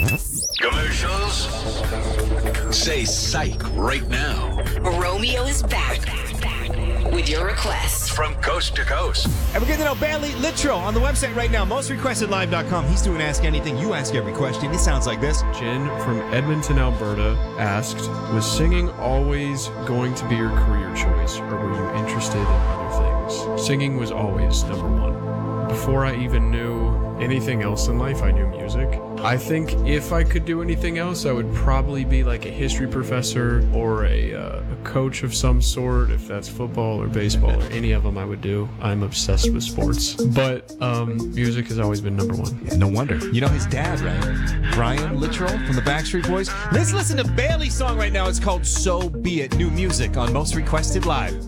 Commercials? Say psych right now. Romeo is back with your requests. From coast to coast. And we're getting to know Bailey Littrell on the website right now, mostrequestedlive.com. He's doing Ask Anything. You ask every question. It sounds like this. Jen from Edmonton, Alberta asked, was singing always going to be your career choice, or were you interested in other things? Singing was always number one. Before I even knew anything else in life, I knew music. I think if I could do anything else, I would probably be like a history professor or a coach of some sort, if that's football or baseball or any of them I would do. I'm obsessed with sports. But music has always been number one. Yeah, no wonder. You know his dad, right? Brian Littrell from the Backstreet Boys. Let's listen to Bailey's song right now. It's called So Be It. New music on Most Requested Live.